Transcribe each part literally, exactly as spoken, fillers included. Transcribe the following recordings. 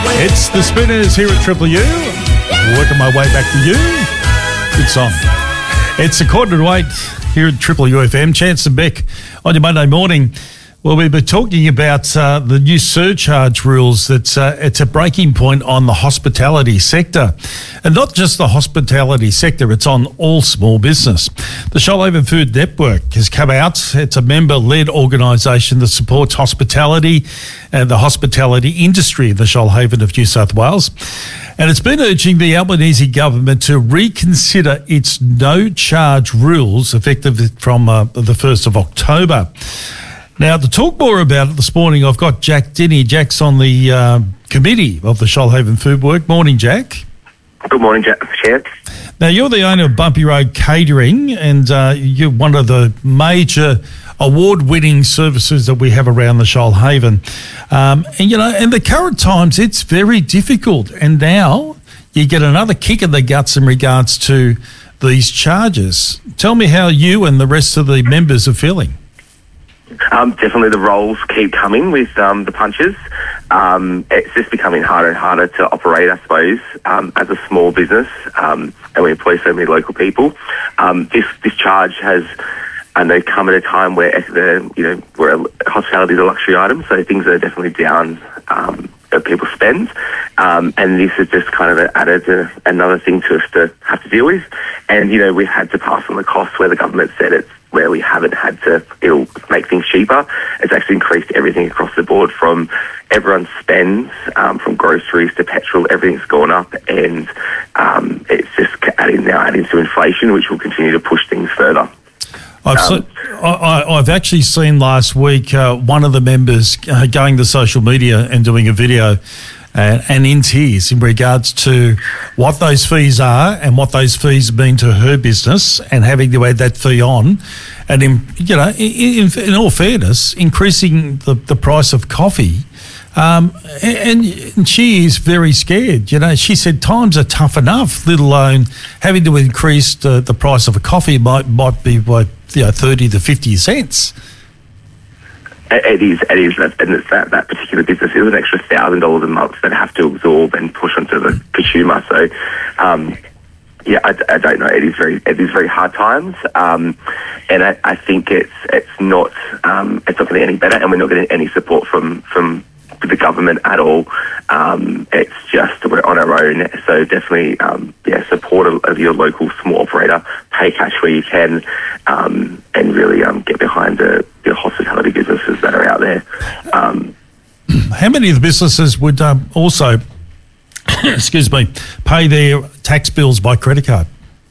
It's the Spinners here at Triple U. Working my way back to you. Good song. It's a quarter to eight here at Triple U F M. Chance and Beck on your Monday morning. Well, we've been talking about uh, the new surcharge rules. That's uh, it's a breaking point on the hospitality sector. And not just the hospitality sector, it's on all small business. The Shoalhaven Food Network has come out. It's a member-led organisation that supports hospitality and the hospitality industry in the Shoalhaven of New South Wales. And it's been urging the Albanese government to reconsider its no-charge rules effective from uh, the first of October. Now, to talk more about it this morning, I've got Jack Denny. Jack's on the uh, committee of the Shoalhaven Food Work. Morning, Jack. Good morning, Jack. Chance. Now, you're the owner of Bumpy Road Catering, and uh, you're one of the major award-winning services that we have around the Shoalhaven. Um, and, you know, in the current times, it's very difficult. And now you get another kick in the guts in regards to these charges. Tell me how you and the rest of the members are feeling. Um, definitely the roles keep coming with um, the punches. Um, it's just becoming harder and harder to operate, I suppose, um, as a small business, um, and we employ so many local people. Um, this this charge has, I know, come at a time where the you know where hospitality is a luxury item, so things are definitely down. Um, that people spend, um, and this is just kind of added a, another thing to us to have to deal with. And you know, we've had to pass on the costs where the government said it's where we haven't had to. It'll make things cheaper. It's actually increased everything across the board, from everyone's spends, um, from groceries to petrol. Everything's gone up, and um, it's just adding now adding to inflation, which will continue to push things further. I've, um, se- I, I've actually seen last week uh, one of the members uh, going to social media and doing a video uh, and in tears in regards to what those fees are and what those fees mean to her business, and having to add that fee on. And, in, you know, in, in all fairness, increasing the, the price of coffee. Um, and, and she is very scared. You know, she said times are tough enough, let alone having to increase the, the price of a coffee might might be by you know thirty to fifty cents. It is, it is, and it's that, that particular business is an extra thousand dollars a month that have to absorb and push onto the consumer. So, um, yeah, I, I don't know. It is very, it is very hard times, um, and I, I think it's it's not um, it's not going to get any better, and we're not getting any support from from. the government at all. Um, it's just we're on our own, so definitely um, yeah, support of, of your local small operator, pay cash where you can, um, and really um, get behind the, the hospitality businesses that are out there. Um, How many of the businesses would um, also, excuse me, pay their tax bills by credit card?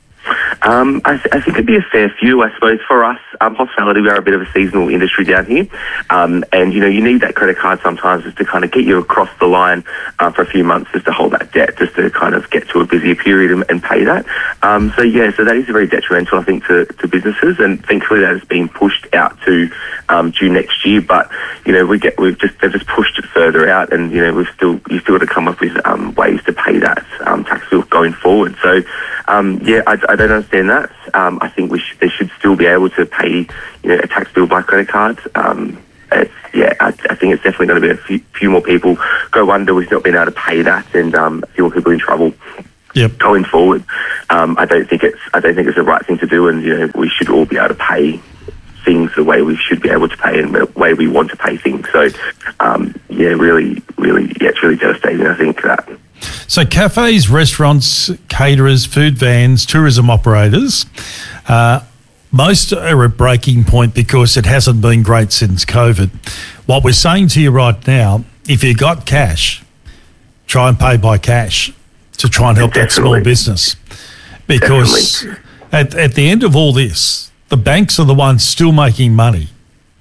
Um, I, th- I think it'd be a fair few, I suppose, for us. Um, hospitality, we are a bit of a seasonal industry down here. Um, and, you know, you need that credit card sometimes just to kind of get you across the line uh, for a few months, just to hold that debt, just to kind of get to a busier period and, and pay that. Um, so, yeah, so that is very detrimental, I think, to, to businesses. And thankfully that has been pushed out to um, June next year. But, you know, we get, we've just, they've just pushed it further out. And, you know, we've still, you've still got to come up with um, ways to pay that um, tax bill going forward. So, um, yeah, I, I don't understand that. Um, I think we sh- they should still be able to pay, you know, a tax bill by credit card. Um, it's, yeah, I, I think it's definitely going to be a few, few more people go under with not being able to pay that, and um, a few more people in trouble. Yep. Going forward, um, I don't think it's I don't think it's the right thing to do, and you know, we should all be able to pay things the way we should be able to pay and the way we want to pay things. So, um, yeah, really, really, yeah, it's really devastating, I think, that. So cafes, restaurants, caterers, food vans, tourism operators, uh, most are at breaking point because it hasn't been great since COVID. What we're saying to you right now, if you got cash, try and pay by cash to try and help Definitely. that small business. Because at, at the end of all this, the banks are the ones still making money.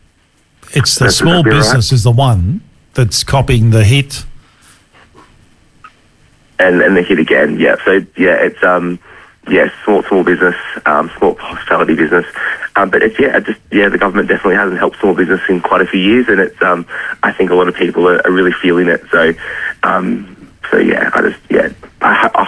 It's the That's small business right. is the one that's copying the hit. And and the hit again, yeah. So yeah, it's um, yeah, small small business, um, small hospitality business, um, but it's yeah, just yeah, the government definitely hasn't helped small business in quite a few years, and it's um, I think a lot of people are, are really feeling it. So, um, so yeah, I just yeah, I, I hope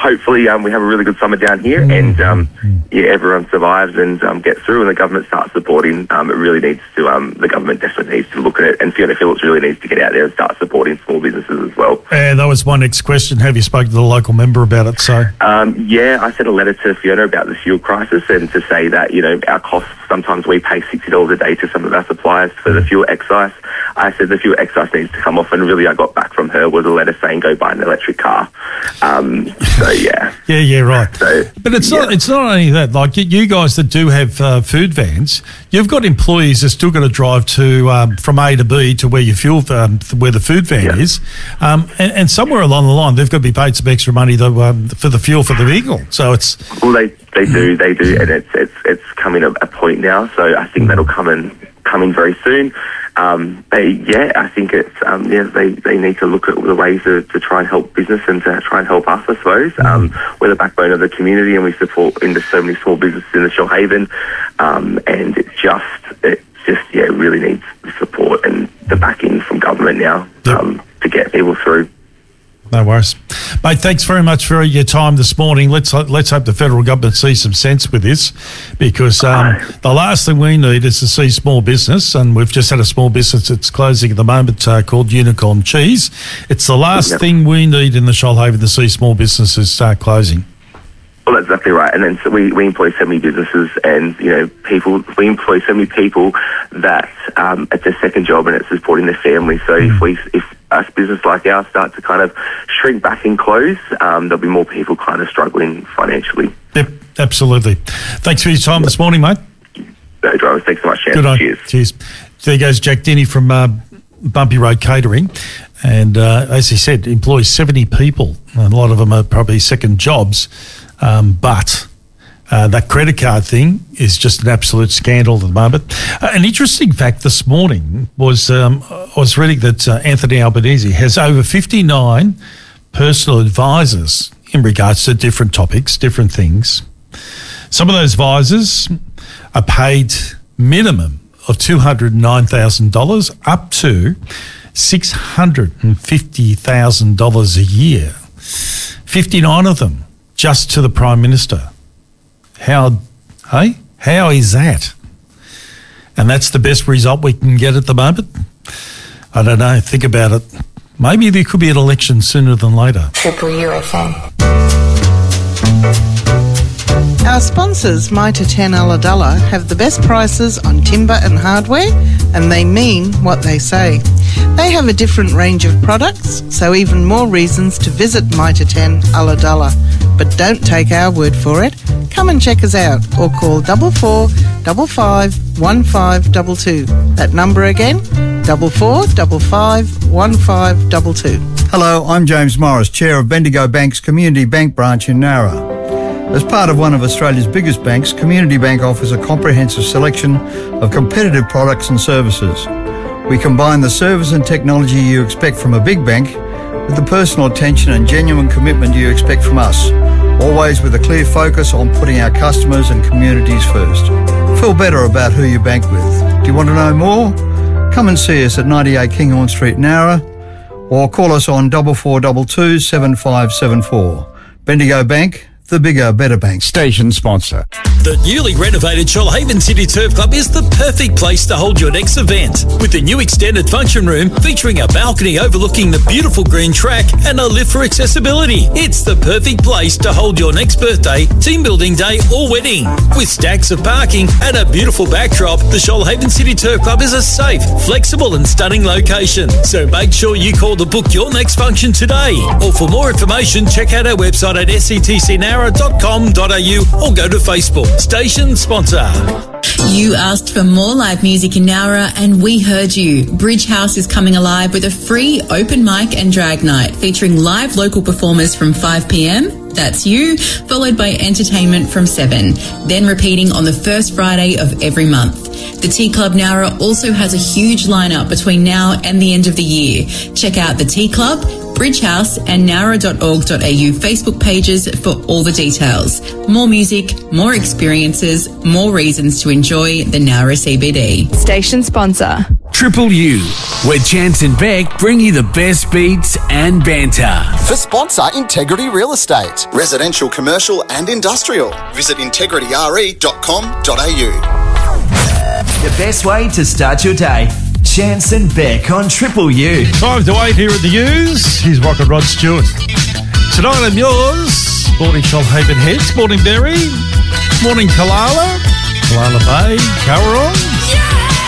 hopefully um, we have a really good summer down here, mm. and um, yeah, everyone survives and um, gets through, and the government starts supporting. Um, it really needs to. Um, the government definitely needs to look at it, and Fiona Phillips really needs to get out there and start supporting small businesses as well. And that was my next question. Have you spoken to the local member about it? So um, yeah, I sent a letter to Fiona about the fuel crisis, and to say that, you know, our costs, sometimes we pay sixty dollars a day to some of our suppliers for the fuel excise. I said the fuel excise needs to come off, and really I got back from her was a letter saying go buy an electric car. Um, so yeah, yeah, yeah, right. So, but it's yeah. not. It's not only that. Like you guys that do have uh, food vans, you've got employees that still got to drive to um, from A to B to where your fuel, um, where the food van yeah. is, um, and, and somewhere along the line they've got to be paid some extra money to, um, for the fuel for the vehicle. So it's well, they they do, they do, and it's it's it's coming a, a point now. So I think that'll come in coming very soon. Um, they, yeah, I think it's, um, yeah, they, they need to look at the ways to, to try and help business and to try and help us, I suppose. Um, we're the backbone of the community, and we support into so many small businesses in the Shoalhaven, um, and it just, it just, yeah, really needs the support and the backing from government now, um, yep. to get people through. No worries. Mate, thanks very much for your time this morning. Let's let's hope the federal government sees some sense with this, because um, the last thing we need is to see small business, and we've just had a small business that's closing at the moment uh, called Unicorn Cheese. It's the last yep. thing we need in the Shoalhaven to see small businesses start closing. Well, that's exactly right. And then so we, we employ so many businesses, and, you know, people, we employ so many people that um, it's their second job and it's supporting their family. So mm. if we, if us business like ours start to kind of shrink back and close, um, there'll be more people kind of struggling financially. Yep, absolutely. Thanks for your time yep. this morning, mate. No dramas. Thanks so much, Shannon. Good on. Cheers. Cheers. There goes Jack Denny from uh, Bumpy Road Catering. And uh, as he said, employs seventy people. And a lot of them are probably second jobs. Um, but uh, that credit card thing is just an absolute scandal at the moment. Uh, an interesting fact this morning was um, I was reading that uh, Anthony Albanese has over fifty-nine personal advisors in regards to different topics, different things. Some of those advisors are paid minimum of two hundred nine thousand dollars up to six hundred fifty thousand dollars a year. fifty-nine of them just to the Prime Minister. How, hey? How is that? And that's the best result we can get at the moment? I don't know. Think about it. Maybe there could be an election sooner than later. Triple U F M. Our sponsors, Mitre ten Ulladulla, have the best prices on timber and hardware, and they mean what they say. They have a different range of products, so even more reasons to visit Mitre ten Ulladulla. But don't take our word for it. Come and check us out, or call double four five five one five two two. That number again, double four five five one five two two. Hello, I'm James Morris, Chair of Bendigo Bank's Community Bank branch in Nowra. As part of one of Australia's biggest banks, Community Bank offers a comprehensive selection of competitive products and services. We combine the service and technology you expect from a big bank with the personal attention and genuine commitment you expect from us, always with a clear focus on putting our customers and communities first. Feel better about who you bank with. Do you want to know more? Come and see us at ninety-eight Kinghorn Street, Nowra, or call us on four four two two seven five seven four. Bendigo Bank, the bigger, better bank. Station sponsor. The newly renovated Shoalhaven City Turf Club is the perfect place to hold your next event. With the new extended function room featuring a balcony overlooking the beautiful green track and a lift for accessibility. It's the perfect place to hold your next birthday, team building day or wedding. With stacks of parking and a beautiful backdrop, the Shoalhaven City Turf Club is a safe, flexible and stunning location. So make sure you call to book your next function today. Or for more information, check out our website at s c t c nowra dot com dot a u or go to Facebook. Station sponsor. You asked for more live music in Nowra and we heard you. Bridge House is coming alive with a free open mic and drag night featuring live local performers from five p m, that's you, followed by entertainment from seven, then repeating on the first Friday of every month. The Tea Club Nowra also has a huge lineup between now and the end of the year. Check out the Tea Club, Bridge House and nowra dot org dot a u Facebook pages for all the details. More music, more experiences, more reasons to enjoy the Nowra C B D. Station sponsor. Triple U, where Chance and Beck bring you the best beats and banter. For sponsor Integrity Real Estate. Residential, commercial and industrial. Visit integrity r e dot com dot a u. The best way to start your day. Chance and Beck on Triple U. Five to eight here at the U's. Here's Rock and Rod Stewart. Tonight I'm yours. Morning Shoalhaven Heads. Morning Berry. Morning Kalala. Kalala Bay. Cowron.